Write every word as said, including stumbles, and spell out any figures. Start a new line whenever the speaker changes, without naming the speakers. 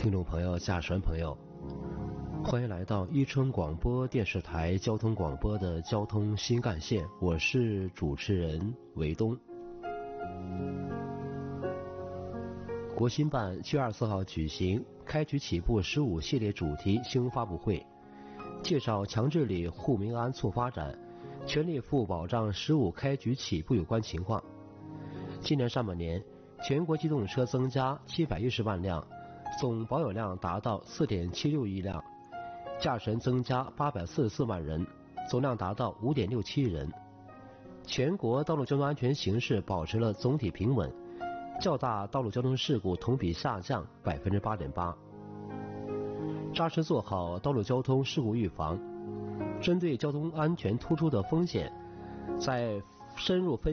听众朋友、驾驶员朋友，欢迎来到伊春广播电视台交通广播的交通新干线，我是主持人韦东。国新办七月二十四号举行开局起步十五系列主题新闻发布会，介绍强治理护民安促发展，全力服务保障十五开局起步有关情况。今年上半年，全国机动车增加七百一十万辆，总保有量达到 四点七六亿辆，驾驶人增加八百四十四万人，总量达到 五点六七亿人。全国道路交通安全形势保持了总体平稳，较大道路交通事故同比下降 百分之八点八。 扎实做好道路交通事故预防，针对交通安全突出的风险，在深入分